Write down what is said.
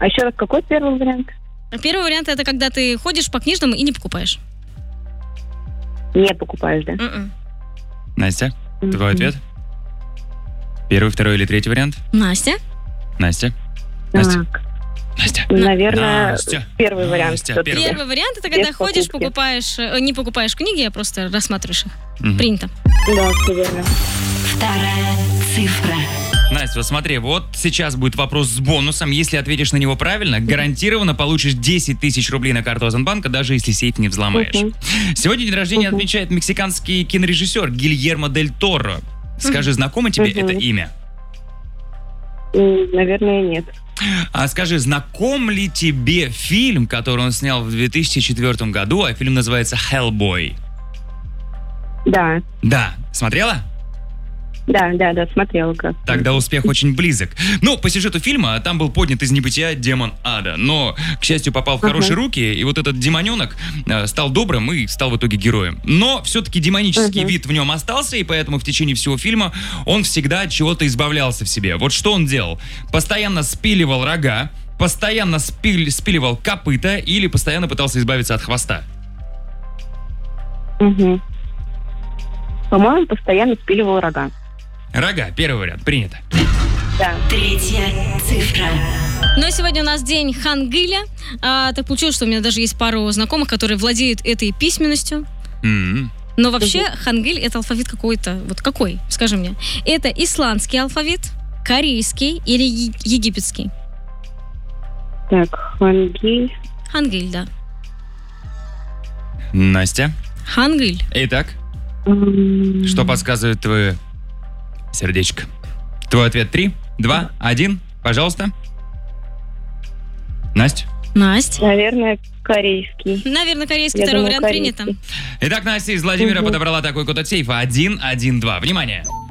А еще раз, какой первый вариант? Первый вариант — это когда ты ходишь по книжному и не покупаешь. Не покупаешь, да? Настя, твой ответ? Первый, второй или третий вариант? Настя? Настя? Так, Настя? наверное, Настя. первый вариант. Настя, всё-таки. первый. Первый вариант — это когда Без ходишь, покупки. не покупаешь книги, а просто рассматриваешь их. Мгм. Принято. Да, все верно. Вторая цифра. Настя, вот смотри, вот сейчас будет вопрос с бонусом. Если ответишь на него правильно, гарантированно получишь 10 тысяч рублей на карту Озонбанка, даже если сейф не взломаешь. Мгм. Сегодня день рождения отмечает мексиканский кинорежиссер Гильермо Дель Торо. Скажи, знакомо тебе Мгм. это имя? Наверное, нет. А скажи, знаком ли тебе фильм, который он снял в 2004 году, а фильм называется «Hellboy»? Да, Да. Смотрела? да, смотрела как. Тогда успех очень близок. Ну, по сюжету фильма там был поднят из небытия демон ада, но, к счастью, попал в хорошие руки, и вот этот демоненок стал добрым и стал в итоге героем. Но все-таки демонический вид в нем остался, и поэтому в течение всего фильма он всегда от чего-то избавлялся в себе. Вот что он делал? Постоянно спиливал рога, постоянно спиливал копыта или постоянно пытался избавиться от хвоста. Угу. По-моему, постоянно спиливал рога. Рога, первый вариант, принято. Да. Третья цифра. Но сегодня у нас день Хангиля. Так получилось, что у меня даже есть пару знакомых, которые владеют этой письменностью. М-м. Но вообще Хангиль — это алфавит какой-то. Вот какой? Скажи мне. Это исландский алфавит, корейский или египетский? Так, Хангиль. Хангиль, да. Настя. Хангиль. Итак, что подсказывает твое сердечко? Твой ответ 3, 2, 1, пожалуйста. Настя. Настя. Наверное, корейский. Наверное, корейский. Я Второй думаю, вариант принято. корейский. Итак, Настя из Владимира подобрала такой код от сейфа 112. Внимание!